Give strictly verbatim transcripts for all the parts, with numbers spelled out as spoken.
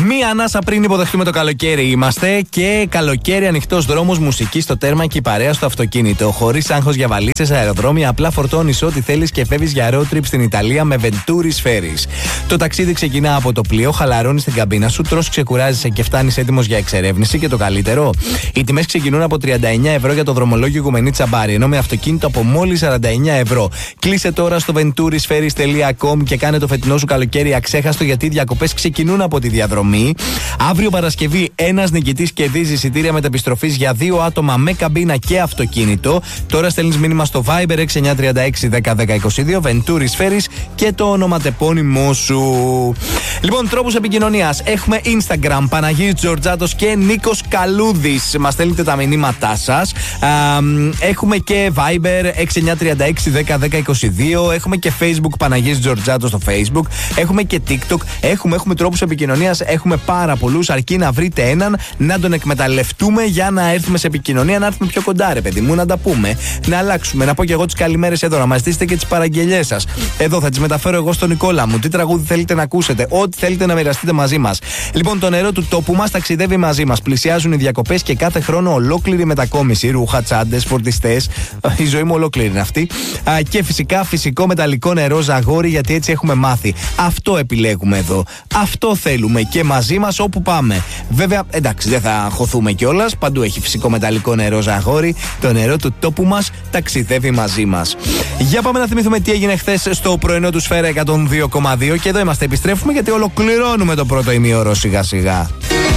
Μία ανάσα πριν υποδεχτούμε το καλοκαίρι είμαστε και καλοκαίρι ανοιχτός δρόμος, μουσική στο τέρμα και η παρέα στο αυτοκίνητο. Χωρίς άγχος για βαλίτσες, αεροδρόμια, απλά φορτώνεις ό,τι θέλεις και φεύγεις για road trip στην Ιταλία με Venturi Ferries. Το ταξίδι ξεκινά από το πλοίο, χαλαρώνεις την καμπίνα σου, τρως, ξεκουράζεσαι και φτάνεις έτοιμος για εξερεύνηση. Και το καλύτερο, οι τιμές ξεκινούν από τριάντα εννέα ευρώ για το δρομολόγιο Οικουμενίτσα Μπάρι, ενώ με αυτοκίνητο από μόλις σαράντα εννέα ευρώ. Κλείσε τώρα στο venturisferries τελεία com και κάνε το φετινό σου καλοκαίρι αξέχαστο, γιατί οι διακοπές ξεκινούν από τη διαδρομή. Αύριο Παρασκευή, ένας νικητής κερδίζει εισιτήρια μεταπιστροφής για δύο άτομα με καμπίνα και αυτοκίνητο. Τώρα στέλνεις μήνυμα στο Viber έξι εννιά τρία έξι δέκα δέκα είκοσι δύο, Venturi Ferries και το ονοματεπώνυμό σου. Λοιπόν, τρόπους επικοινωνίας. Έχουμε Instagram, Παναγής Τζορτζάτος και Νίκος Καλούδης. Μας στέλνετε τα μηνύματά σας. Α, έχουμε και Viber έξι εννιά τρία έξι δέκα δέκα είκοσι δύο. Έχουμε και Facebook, Παναγής Τζορτζάτος στο Facebook. Έχουμε και TikTok. Έχουμε, έχουμε τρόπους επικοινωνίας. Έχουμε πάρα πολλούς. Αρκεί να βρείτε έναν, να τον εκμεταλλευτούμε για να έρθουμε σε επικοινωνία, να έρθουμε πιο κοντά, ρε παιδί μου, να τα πούμε, να αλλάξουμε. Να πω και εγώ τις καλημέρες εδώ, να μας στήσετε και τις παραγγελιές σας. Εδώ θα τις μεταφέρω εγώ στον Νικόλα μου. Τι τραγούδι θέλετε να ακούσετε, ό,τι θέλετε να μοιραστείτε μαζί μας. Λοιπόν, το νερό του τόπου μας ταξιδεύει μαζί μας. Πλησιάζουν οι διακοπές και κάθε χρόνο ολόκληρη μετακόμιση. Ρούχα, τσάντες, φορτιστές. Η ζωή μου ολόκληρη είναι αυτή. Α, και φυσικά φυσικό μεταλλικό νερό Ζαγόρι, γιατί έτσι έχουμε μάθει. Αυτό επιλέγουμε εδώ. Αυτό θέλουμε και μαζί μας όπου πάμε. Βέβαια, εντάξει, δεν θα χωθούμε κιόλας. Παντού έχει φυσικό μεταλλικό νερό Ζαγόρι. Το νερό του τόπου μας ταξιδεύει μαζί μας. Για πάμε να θυμηθούμε τι έγινε χθες στο πρωινό του Σφαίρα εκατόν δύο κόμμα δύο. Και εδώ είμαστε, επιστρέφουμε γιατί ολοκληρώνουμε το πρώτο ημίωρο σιγά σιγά.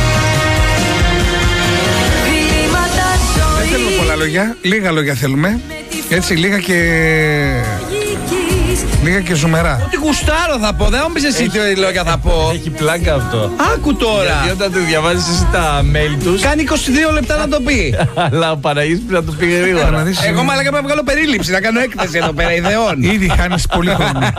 Δεν θέλουμε πολλά λόγια, λίγα λόγια θέλουμε. Έτσι, λίγα και... λίγα και ζουμερά. Ό,τι γουστάρω θα πω, δεν μου πεις εσύ τι λόγια θα πω. Έχει πλάκα αυτό. Άκου τώρα. Γιατί όταν του διαβάζεις εσύ τα mail τους, Κάνει είκοσι δύο λεπτά να το πει. αλλά ο Παναγής πρέπει να το πει γρήγορα. Εγώ μάλλον πρέπει να βγάλω περίληψη, να κάνω έκθεση εδώ πέρα ιδεών. Ήδη χάνεις πολύ χρόνο.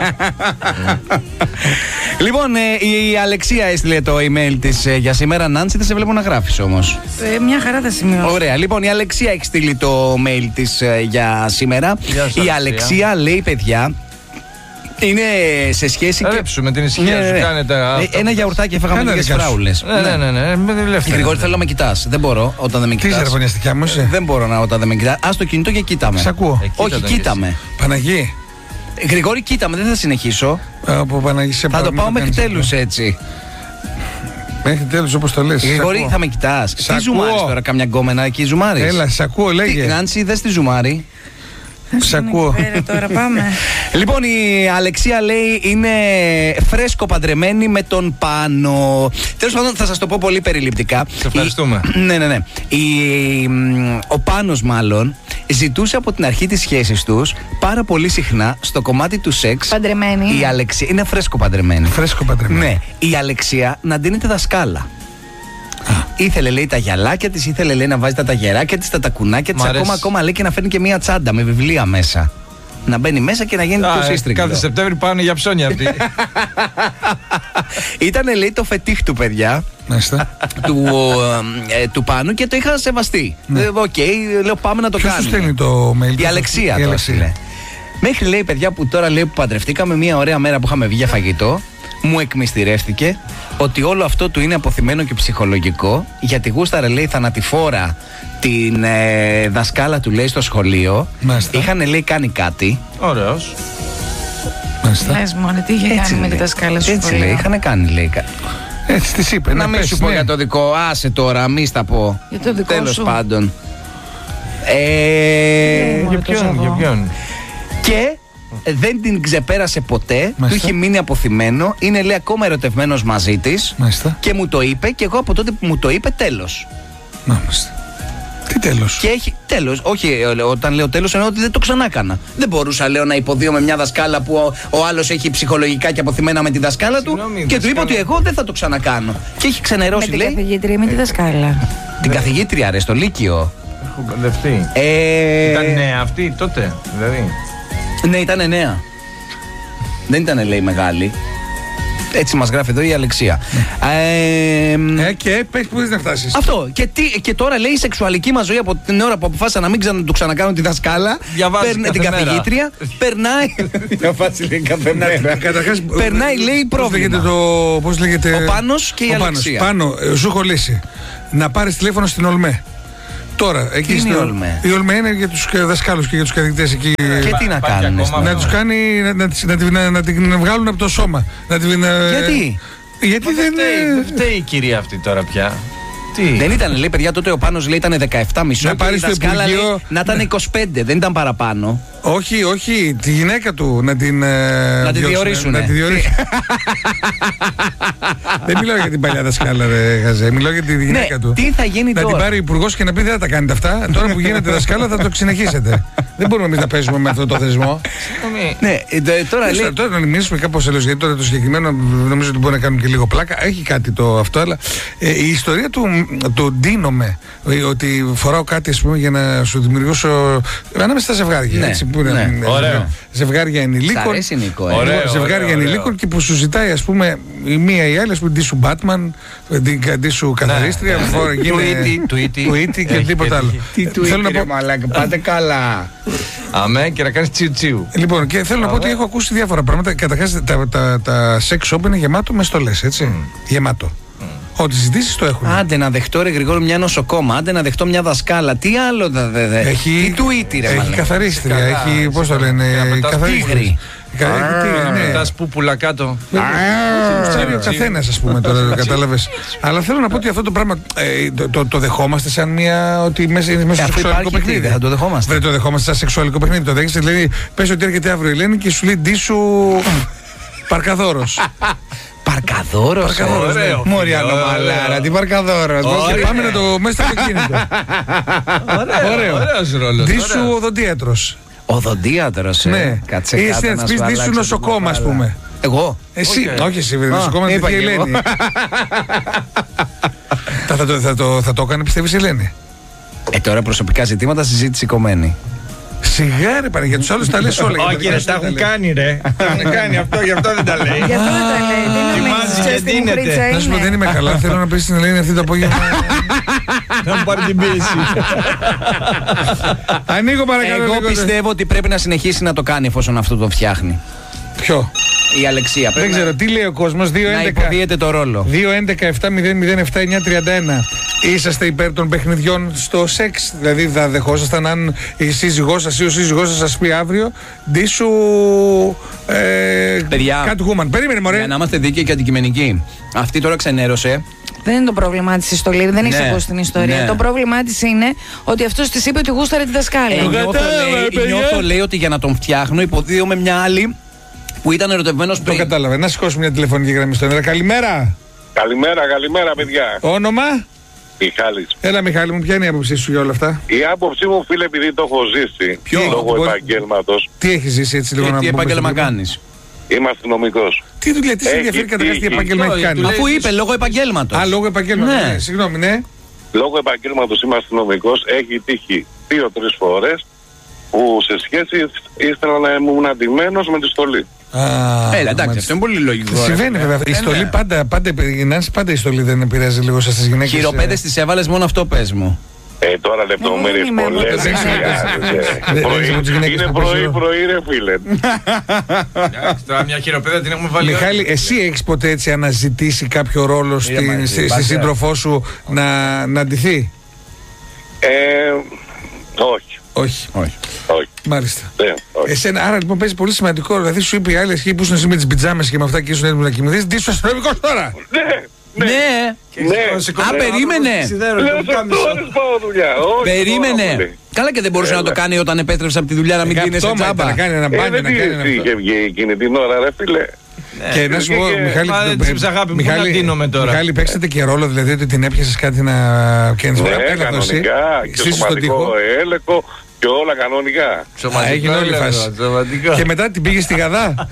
Λοιπόν, ε, η Αλεξία έστειλε το email της ε, για σήμερα. Νάντσι, δεν σε βλέπω να γράφεις όμως. Ε, μια χαρά θα σημειώσω. Ωραία, λοιπόν, η Αλεξία έχει στείλει το mail της ε, για σήμερα. Γεια σου, η Αλεξία. Αλεξία λέει, παιδιά, είναι σε σχέση. Ρέψου με την ησυχία Ναι, σου, ναι. κάνετε Ε, αυτό. Ένα γιαουρτάκι έφαγα με Κάνε λίγες δικά σου. φράουλες. Ναι, ναι, ναι, ναι, με ελεύθερα. Γρηγόρη, θέλω να με κοιτάς. Δεν μπορώ όταν δεν με Τι κοιτάς. ζερβονιαστικά μου είσαι. Δεν μπορώ να όταν δεν με κοιτάς. Ας το κινητό και κοίτα με. Σ' ακούω. Ε, κοίτα Όχι, τον κοίτα κι με. Παναγί. Γρηγόρη, κοίτα με, δεν θα συνεχίσω. Από Παναγί σε Θα το πάω μέχρι τέλους έτσι. Μέχρι τέλους όπως το λες. Γρηγόρη, θα με κοιτάς. Σ' Τι ακούω. ζουμάρεις τώρα, καμιά γκόμενα εκεί ζουμάρεις. Έλα, σ' ακούω, λέγε. Νάντσι, δες τη ζουμάρι. Σ' ακούω. Πέρα τώρα πάμε. Λοιπόν, η Αλεξία λέει είναι φρέσκο παντρεμένη με τον Πάνο. Τέλος πάντων, θα σας το πω πολύ περιληπτικά. Σε ευχαριστούμε. Η... Ναι, ναι, ναι. Η... Ο Πάνος, μάλλον, ζητούσε από την αρχή της σχέσης τους πάρα πολύ συχνά στο κομμάτι του σεξ. Παντρεμένη. Η Αλεξία είναι φρέσκο παντρεμένη. Φρέσκο παντρεμένο. Ναι, η Αλεξία να ντύνεται δασκάλα. Ήθελε, λέει, τα γυαλάκια της, ήθελε, λέει, να βάζει τα ταγεράκια της, τα τακουνάκια της, Μ' αρέσει. ακόμα, ακόμα λέει και να φέρνει και μία τσάντα με βιβλία μέσα. Να μπαίνει μέσα και να γίνει Α, το ε, σύστριγγλο. Κάθε Σεπτέμβρη πάνε για ψώνια αυτοί. Ήτανε, λέει, το φετίχ του, παιδιά, Μάλιστα. του, ε, ε, του Πάνου και το είχα σεβαστεί. Ε, Οκ, λέω, πάμε να το Ποιος σου κάνουμε. στέλνει το mail? Η Αλεξία Η το Αλεξία. έστειλε. Μέχρι, λέει, παιδιά, που τώρα, λέει, που παντρευτήκαμε, μία ωραία μέρα που είχαμε βγει για φαγητό, μου εκμυστηρεύτηκε ότι όλο αυτό του είναι αποθυμένο και ψυχολογικό, γιατί γούσταρε, λέει, θανατηφόρα την ε, δασκάλα του, λέει, στο σχολείο. Μάλιστα. Είχαν, λέει, κάνει κάτι. Ωραίος. Μάλιστα. Λες μόνο, τι είχε κάνει με τη λέει. δασκάλα σου. Έτσι, λέει, είχαν κάνει, λέει. κα- Έτσι της είπε. Να μην πες, σου πω ναι. για το δικό, άσε τώρα, μη στα πω. Για το δικό Τέλος σου. πάντων. Ε, Μόνο Για το ποιον, ζαγό. για ποιον. και δεν την ξεπέρασε ποτέ, του Μάλιστα. είχε μείνει αποθυμένο, είναι, λέει, ακόμα ερωτευμένος μαζί της Μάλιστα. και μου το είπε και εγώ από τότε που μου το είπε, τέλος. Μάλιστα. Τι τέλος. Και έχει τέλος. Όχι, ε, όταν λέω τέλος εννοώ ότι δεν το ξανά έκανα. Δεν μπορούσα, λέω, να υποδίω με μια δασκάλα που ο, ο άλλος έχει ψυχολογικά και αποθυμένα με τη δασκάλα του. Συγγνώμη, Και του είπα δασκάλα. ότι εγώ δεν θα το ξανακάνω. Και έχει Με ξενερώσει, την λέει, καθηγήτρια, με τη δασκάλα. την καθηγήτρια, ρε, στο Λύκειο. Έχω μπερδευτεί. Ε, Ήταν νέα αυτή τότε, δηλαδή. Ναι, ήταν νέα. Δεν ήταν, λέει, μεγάλη. Έτσι μας γράφει εδώ η Αλεξία. ε, Ε, και πες που να φτάσεις. Αυτό. Και, τι, και τώρα λέει η σεξουαλική μας ζωή από την ώρα που αποφάσισα να μην ξανα, του ξανακάνω τη δασκάλα. Διαβάζει την κάθε μέρα. καθηγήτρια. Περνάει. Διαβάζει λέει κάθε μέρα. Καταρχάς, Περνάει λέει πώς πρόβλημα. λέγεται το, πώς λέγεται, Ο Πάνος και η ο Πάνος. Αλεξία. Πάνω, ε, σου έχω λύσει. Να πάρεις τηλέφωνο στην Ολμέ. Τώρα, εκεί είναι στο- η Ολμέ? Η Ολμέ είναι για τους δασκάλους και για τους καθηγητές εκεί. Και τι να Υπάρχει κάνουν. ακόμα. Να τους κάνει, να, να, τις- να, την- να, να την βγάλουν από το σώμα. Να την, ε, Γιατί? Γιατί Δεν δεν. φταίει, δεν ε, φταίει η κυρία αυτή τώρα πια. Τι. Δεν ήταν, λέει παιδιά, τότε ο Πάνος λέει ήταν δεκαεπτά μισό. Να και πάρει η στο δασκάλα Υπουργείο- λέει να ήταν είκοσι πέντε, δεν ήταν παραπάνω. Όχι, όχι, τη γυναίκα του να την. ε, Να τη διώξουνε, διορίσουνε. Να τη διορίσουν. Δεν μιλάω για την παλιά δασκάλα, ρε Χαζέ. Μιλάω για τη γυναίκα του. τι θα γίνει Να τώρα? την πάρει ο υπουργό και να πει δεν θα τα κάνετε αυτά. Τώρα που γίνετε δασκάλα θα το συνεχίσετε. Δεν μπορούμε εμεί να παίζουμε με αυτό το θεσμό. Συγγνώμη. Ναι, ε, τε- τώρα λέει. Τώρα, τώρα να μιλήσουμε κάπως αλλιώς, γιατί τώρα το συγκεκριμένο νομίζω ότι μπορεί να κάνουν και λίγο πλάκα. Έχει κάτι το αυτό, αλλά ε, η ιστορία του, του ντύνομαι, ε, ότι φοράω κάτι ας πούμε για να σου δημιουργήσω ανάμεσα στα ζευγάρια. Ναι, έτσι, που είναι, ναι. ε, Ωραίο. Ζευγάρια Σ' ενηλίκων. αρέσει Νικό, ε. Ωραίο. Ζευγάρια ωραίο, ενηλίκων ωραίο. και που σου ζητάει ας πούμε η μία ή η άλλη, ας πούμε, ντύσου Batman, ντύσου καθαρίστρια, φορά γίνε Tweety, tweety. tweety και Έχει τίποτα άλλο. Τι του Θέλω να είπε, πω- μαλάκα, πάτε καλά. Αμέ και να κάνεις τσιου τσιου. Λοιπόν, και θέλω να πω ότι έχω ακούσει διάφορα πράγματα. Καταρχάς, τα, τα, τα sex shop είναι γεμάτο με στολές, έτσι. Γεμάτο. Ό,τι ζητήσεις το έχουν. Άντε να δεχτώ ρε Γρηγόρη μια νοσοκόμα, άντε να δεχτώ μια δασκάλα. Τι άλλο θα δε, δε. Έχει, Τι tweet ρε έχει μαλάκα. καθαρίστρια, Καλά, έχει, πώς το εσύ, λένε, και να πετάς καθαρίστριες. τίγρη. Κα- έχει τίγρη, ναι. Πετάς πούπουλα κάτω. Ξέρει ο καθένας, ας πούμε, τώρα, κατάλαβες. Αλλά θέλω να πω ότι αυτό το πράγμα ε, το, το, το δεχόμαστε σαν μια. Ότι μέσα είναι μέσα Ε, στο αυτό σεξουαλικό υπάρχει, παιχνίδι. τι, δεν το δεχόμαστε. Δεν το δεχόμαστε σαν σεξουαλικό παιχνίδι. Το δέχεσαι, δηλαδή, πες ότι έρχεται αύριο η Ελένη και σου λέει ντύσου παρκαδόρος. Παρκαδόρος. Παρκαδόρος, ναι. Ωραίο. Μωριάνο Ωραίο. μαλάρα, τι παρκαδόρος. Και πάμε να το μέσα στο αυτοκίνητο. Ωραίο. Ωραίος ρόλος. Ντύσου ωραίος. οδοντίατρος. Οδοντίατρος, ε. Ναι. Κάτσε Ή κάτω εσύ να να της σου πεις ντύσου αλλάξω την νοσοκόμα, ας κοπάλα. πούμε. Εγώ. Εσύ, Οκ. όχι εσύ, βέβαια, νοσοκόμα είπα είναι η και εγώ. Ελένη. Θα- θα το- θα το- Θα το έκανε, πιστεύεις, η Ελένη. Ε, τώρα προσωπικά ζητήματα συζήτηση κομμένη. Σιγά ρε πάνε, για τους άλλους τα λες όλα. για Όχι, μερικά ρε, σου τα δεν έχουν λέει. κάνει, ρε. Τα έχουν κάνει αυτό, γι' αυτό δεν τα λέει. Γι' αυτό δεν τα λέει. Δεν είναι Κοιμάζει μέσα και στην δίνεται. κουμπρίτσα, Να σου πω, δεν είναι. είμαι καλά. Θέλω να πεις στην Ελένη αυτή το απόγευμα. Να μου πάρει την πίεση. Ανοίγω παρακαλώ. Εγώ λίγο, πιστεύω ότι πρέπει να συνεχίσει να το κάνει εφόσον αυτό το φτιάχνει. Ποιο. Η Αλεξία. Πρέπει Δεν ξέρω, τι λέει ο κόσμος. δύο να, να έντεκα υποδίεται το ρόλο. δύο έντεκα επτά μηδέν μηδέν επτά εννιά τριάντα ένα. Είσαστε υπέρ των παιχνιδιών στο σεξ? Δηλαδή θα δεχόσασταν αν η σύζυγός σας ή ο σύζυγός σας σας πει αύριο ντύσου ε, Παιδιά, Catwoman. Περίμενε μωρέ. Για να είμαστε δίκαιοι και αντικειμενικοί. Αυτή τώρα ξενέρωσε. Δεν είναι το πρόβλημά τη η στολή, δεν έχει Ναι, ακούσει την ιστορία. ναι. Το πρόβλημά τη είναι ότι αυτό τη είπε ότι γούσταρε τη δασκάλα. Ε, νιώθω, κατάλαβα, λέει, παιδιά. νιώθω, λέει, ότι για να τον φτιάχνω υποδίωμαι μια άλλη που ήταν ερωτευμένος Το πριν. κατάλαβε. Να σηκώσουμε μια τηλεφωνική γραμμή στον αέρα. Καλημέρα. Καλημέρα, καλημέρα παιδιά. Όνομα. Μιχάλης. Έλα, Μιχάλη μου, ποια είναι η άποψή σου για όλα αυτά? Η άποψή μου, φίλε, επειδή το έχω ζήσει Ποιο? λόγω Μπορεί- επαγγέλματος, Τι έχει ζήσει έτσι λίγο Και να τι πούμε επάγγελμα στο κοινό? κάνεις? είμαι αστυνομικός. Τι δουλειά, τι σε Έχει ενδιαφέρει καταρχάς τι τύχει. επάγγελμα έχει Αυτό, κάνει? του λέει- Αφού είπε λόγω επαγγέλματος. Α, λόγω επαγγέλματος. Ναι. Ναι. Συγγνώμη, ναι. Λόγω επαγγέλματος είμαι αστυνομικός. Έχει τύχει δύο-τρεις φορές που σε σχέση ήθελα να ήμουν αντιμένος με τη στολή. Α, Έλα, εντάξει, μάλιστα. αυτό είναι πολύ λογικό. ρε. Συμβαίνει βέβαια. Η στολή πάντα, πάντα, η Νάνση, πάντα η στολή δεν επηρεάζει λίγο στις γυναίκες. Χειροπέδες τις έβαλες, μόνο αυτό πες μου. Ε, τώρα λεπτομέρειες είμαι εγώ, πολλές. δεν δεν ξέρω. χρειάζεται. Δεν- Πρωί- δεν ξέρω τις γυναίκες Είναι που παίζουν. πρωί-πρωί, ρε φίλε. Εντάξει, τώρα μια χειροπέδα την έχουμε βάλει. Μιχάλη, εσύ έχεις ποτέ έτσι αναζητήσει κάποιο ρόλο στη, μαζί, στη, στη μπας, σύντροφό σου να, να ντυθεί? Ε, όχι, Όχι. Όχι. όχι. Μάλιστα. Δεν, όχι. Εσένα, άρα λοιπόν παίζει πολύ σημαντικό ρόλο. Δηλαδή σου είπε η άλλη αρχή που ήσουν εσύ με τις πιτζάμες και με αυτά και ήσουν έτοιμο να κοιμηθείς. Ντύσου αστυνομικός τώρα! Ναι, ναι. Ναι. Ναι. Α, περίμενε. Λέω σε τώρα πάω δουλειά. Όχι, Περίμενε. τώρα, πολύ. Καλά και δεν μπορούσε να το κάνει όταν επέστρεψε από τη δουλειά να μην Ε, δίνεσαι αυτό, μα, τζάμπα. να κάνει ένα Ε, μπάνιο, δεν να κάνει ένα τι αυτό. είχε βγει εκείνη την ώρα, ρε φίλε. Και να σου πω, και- Μιχάλη, μα, το- έτσι, ψαγάπη μου, πού να ντύνομαι τώρα? Μιχάλη, παίξατε και ρόλο, δηλαδή ότι την έπιασες κάτι να. Και να σου Ναι, πει, «Έλα εδώ εσύ». κανονικά και Στήσεις τον σωματικό τοίχο. έλεγχο και όλα κανονικά. Α, έγινε όλη η φάση. Και μετά την πήγε στη Γαδά.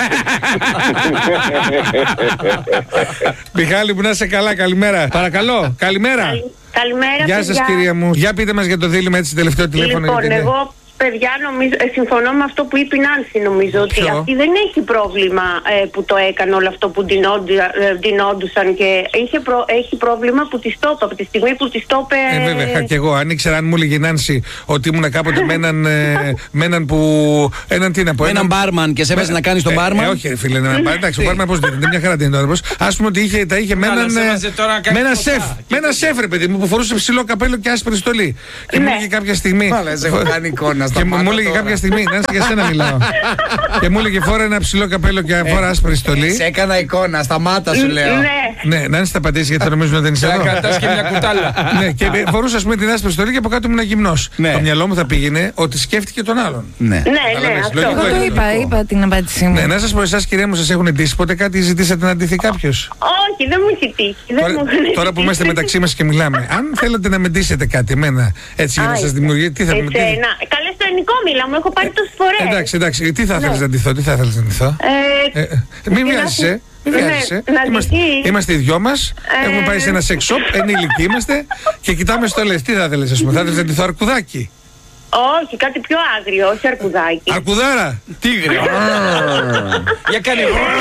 Μιχάλη, που να είσαι καλά, καλημέρα. Παρακαλώ, καλημέρα. Καλημέρα, Γεια παιδιά. σας κυρία μου. Για πείτε μας για το δίλημμα έτσι τελευταίο τηλέφωνο. Λοιπόν, γιατί είναι- εγώ παιδιά, νομίζω, ε, συμφωνώ με αυτό που είπε η Νάνση, νομίζω. Ότι Ποιο? αυτή δεν έχει πρόβλημα ε, που το έκανε όλο αυτό που ντυνόντουσαν και είχε προ, έχει πρόβλημα που τη το είπε. Από τη στιγμή που τη το είπε. Ε, βέβαια, είχα κι εγώ. Αν ήξερα, αν μου έλεγε η Νάνση ότι ήμουν κάποτε με έναν, ε, με έναν που. Έναν τι να πω. Με έναν μπάρμαν και σε έβαζε να κάνει τον Ε, μπάρμαν. ε, όχι, ρε φίλε, έναν μπάρμαν. Εντάξει, ο μπάρμαν πώ δίνεται, μια χαρά δίνεται. Α πούμε ότι είχε, τα είχε με Καλά, έναν. σε ε, έβαζε τώρα να κάνει Με ένα φωτιά. σεφ. Με ένα σεφ, ρε παιδί μου, που φορούσε ψηλό καπέλο και άσπρη στολή. Και μου Ναι. έλεγε κάποια στιγμή. Μάλα, σε έχω κάνει εικόνα στα Και μου μάτια έλεγε τώρα. κάποια στιγμή. Νάνση, για σένα μιλάω. Και μου έλεγε φόρα ένα ψηλό καπέλο και φορά άσπρη στολή. Σε έκανα εικόνα, στα μάτα σου λέω. Ναι. Ναι, Νάνση, θα απαντήσει γιατί θα νομίζουν ότι δεν είσαι Θα εδώ. κρατάς και μια κουτάλα. Ναι, και φορούσα, ας πούμε, την άσπρη στολή και από κάτω ήμουν γυμνό. Ναι. Το μυαλό μου θα πήγαινε ότι σκέφτηκε τον άλλον. Ναι. Ναι, ναι, Καταλαβαίνεις, αυτό. λογικό Εγώ το είναι. είπα, είπα την απάντησή μου. Ναι, να σα πω, εσά κυρία μου, σα έχουν ντύσει ποτέ κάτι, ζητήσατε να ντυθεί κάποιο. Όχι, δεν μου έχει τύχει. Δεν Τώρα, μου έχουν τώρα που τύχει. είμαστε μεταξύ μα και μιλάμε, αν θέλετε να με ντύσετε κάτι εμένα, έτσι για να Α, σα δημιουργήσει, τι θα μου εσένα. Καλέ στο ελληνικό μίλα μου, έχω πάρει τόσε φορέ. Εντάξει, εντάξει, τι θα ήθελε να ντυθώ, τι θα ήθελε να ντυθώ. Ε, Ε, ε, μην να- βιάζεσαι, ε. Μην ναι, βιάζεσαι. να Είμαστε, ντυθεί. είμαστε οι δυο μα. Ε. Έχουμε πάει σε ένα sex shop, ενήλικοι είμαστε και κοιτάμε στολέ. Τι θα ήθελε, α πούμε, θα ήθελε να ντυθώ αρκουδάκι. όχι, κάτι πιο άγριο, όχι αρκουδάκι. Αρκουδάρα! Τίγρη. Για κάνει.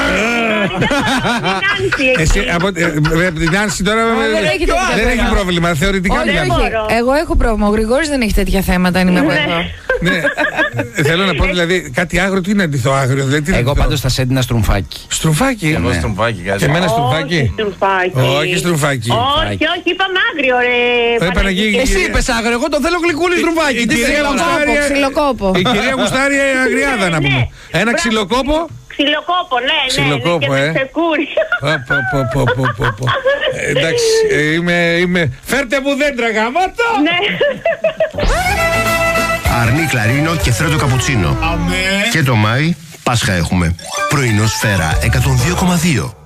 Εσύ από ε, ε, από την Νάνση τώρα δεν έχει τέτοια δεν έχει θέματα. πρόβλημα. Θεωρητικά Όχι, μιλάμε. όχι. μπορώ. Εγώ έχω πρόβλημα. Ο Γρηγόρης δεν έχει τέτοια θέματα, αν είμαι εγώ Ναι. εδώ. Ναι, ε, θέλω να πω δηλαδή κάτι άγριο, τι να ντυθώ άγριο. Δηλαδή, τι να Εγώ ντυθώ. πάντως θα σέντινα στρουμφάκι. Στρουφάκι. Εγώ στρουμφάκι Και κάτι. εμένα Όχι, στρουφάκι. στρουμφάκι. Όχι, στρουμφάκι. Όχι, όχι, είπαμε άγριο, ρε. Ε, Παναγία, Παναγία. Εσύ είπες άγριο, εγώ το θέλω γλυκούλη στρουμφάκι. η Τι κυρία θέλω μου να στα- Κόπο, ξυλοκόπο. Η κυρία Γουστάρη αγριάδα να Ναι, πούμε. ναι. Ένα Μπράβο. ξυλοκόπο. Ξυλοκόπο, ναι, ναι. Ξυλοκόπο, ναι, και ε. με ξεκούρι. Πω, πω, πω, πω, πω, πω, πω. Ε, Εντάξει, ε, είμαι, είμαι. Φέρτε μου δέντρα γαμάτο! Ναι. Αρνί κλαρίνο και φρέτο καπουτσίνο. Και το Μάη, Πάσχα έχουμε. Πρωινό Σφαίρα εκατόν δύο κόμμα δύο.